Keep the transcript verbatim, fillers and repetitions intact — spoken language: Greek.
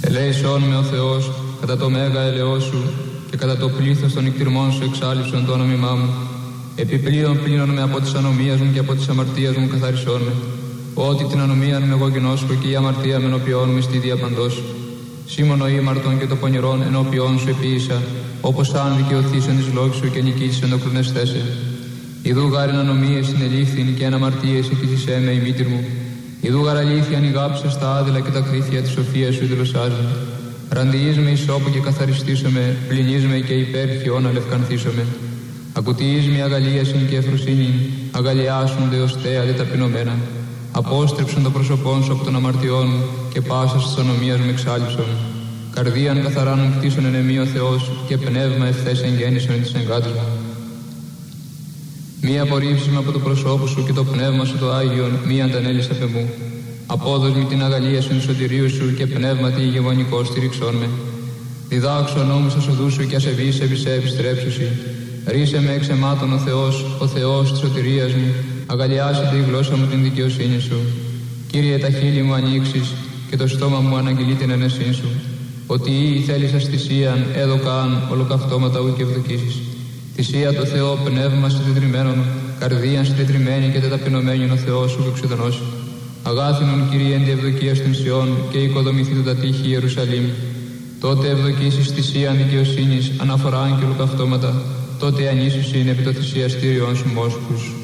Ελέησόν με ο Θεός κατά το μέγα ελαιό σου και κατά το πλήθος των νικτυρμών σου εξάλληψον το όνομά μου. Επιπλέον πλύνον με από της ανομίας μου και από της αμαρτίας μου καθαρισόν με. Ότι την ανομία μου εγώ γινώσκω και η αμαρτία με ενώπιόν μου στη διαπαντός. Σήμωνο ήμαρτον και το πονηρόν ενώπιόν σου επίησα, όπως αν δικαιωθήσεν της λόγης σου και νικήσεν το κλονεσθέσε. Ιδού γάριν ανομίες συνελήφθην και εν αμαρτίες εκείσισέ με η μήτηρ μου. Ιδού γαρ αλήθεια ανοιγάψα στα άδειλα και τα κρίθια της σοφίας σου δηλωσάζουν. Ραντιείς με ισόπου και καθαριστήσομαι, πλυνείς με και υπέρχιον αλευκανθήσομαι. Ακουτιείς με αγαλίασιν και εφροσύνην, αγαλιάσουν δε ως θέα δε ταπεινωμένα. Απόστρεψον το πρόσωπόν σου από των αμαρτιών μου και πάσας της ονομίας μου εξάλληψον. Καρδίαν καθαράνων κτίσον εν εμεί ο Θεός και πνεύμα ευθές εγγέννησον της εγκάτης μου. Μη απορρίψεις με από το προσώπου σου και το πνεύμα σου το Άγιον, μη αντανέλεις απ' εμού. Απόδος με την αγαλία σου σωτηρίου σου και πνεύματι ηγεμονικό στηρίξον με. Διδάξω νόμους ως οδού σου και ασεβείς επί σε επιστρέψουσι. Ρίσε με εξ αιμάτων ο Θεός, ο Θεός της σωτηρίας μου, αγαλιάσετε η γλώσσα μου την δικαιοσύνη σου. Κύριε, τα χείλη μου ανοίξεις και το στόμα μου αναγγελεί την ενεσύν σου. Ότι ή θέλησας θυσίαν, έδωκαν ολοκαυτώματα ου και ευδοκίσεις. Θυσία το Θεό, πνεύμα συντετριμένον, καρδίαν συντετριμένη και τεταπεινωμένη ο Θεός σου εξουδενώσει. Αγάθινον Κύριε εν τη ευδοκία στην Σιών και οικοδομηθήτω τα τείχη Ιερουσαλήμ. Τότε ευδοκίσεις θυσίαν δικαιοσύνης, αναφοράν και ολοκαυτώματα. Τότε ανήσουσιν επί το θυσιαστήριον σου μόσχους.